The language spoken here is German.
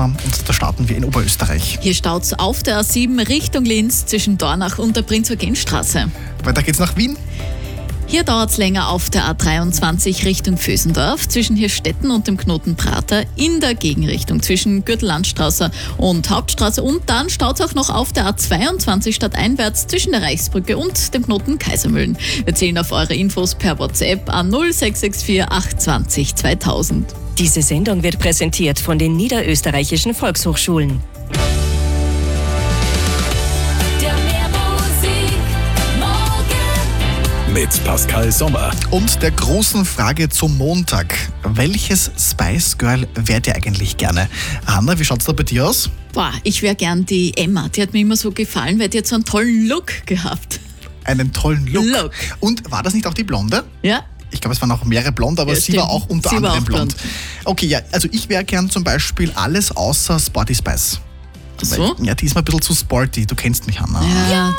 wir und da starten wir in Oberösterreich. Hier staut's auf der A7 Richtung Linz zwischen Dornach und der Prinz-Eugen-Straße. Weiter geht's nach Wien. Hier dauert's länger auf der A23 Richtung Vösendorf zwischen Hirstetten und dem Knoten Prater in der Gegenrichtung zwischen Gürtellandstraße und Hauptstraße. Und dann staut's auch noch auf der A22 stadteinwärts zwischen der Reichsbrücke und dem Knoten Kaisermühlen. Wir zählen auf eure Infos per WhatsApp an 0664 820 2000. Diese Sendung wird präsentiert von den Niederösterreichischen Volkshochschulen. Mit Pascal Sommer. Und der großen Frage zum Montag. Welches Spice Girl wärt ihr eigentlich gerne? Hanna, wie schaut's da bei dir aus? Ich wäre gern die Emma. Die hat mir immer so gefallen, weil die hat so einen tollen Look gehabt. Einen tollen Look. Und war das nicht auch die Blonde? Ja. Ich glaube, es waren auch mehrere blond, aber Ja, sie war auch unter Sie war anderem auch blond. Okay, ja, also ich wäre gern zum Beispiel alles außer Sporty Spice. So? Ja, die ist mal ein bisschen zu sporty. Du kennst mich, Hanna. Ja.